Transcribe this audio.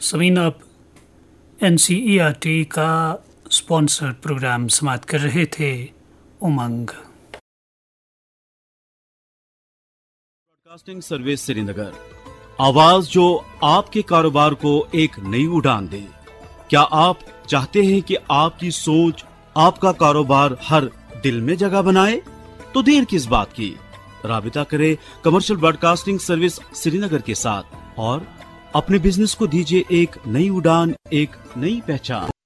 समीन आप NCERT का sponsored programme समाप्त कर रहे थे उमंग। ब्रॉडकास्टिंग सर्विस श्रीनगर, आवाज जो आपके कारोबार को एक नई उड़ान दे। क्या आप चाहते हैं कि आपकी सोच आपका कारोबार हर दिल में जगह बनाए? तो देर किस बात की, राबिता करें कमर्शियल ब्रॉडकास्टिंग सर्विस श्रीनगर के साथ और अपने बिजनेस को दीजिए एक नई उड़ान, एक नई पहचान।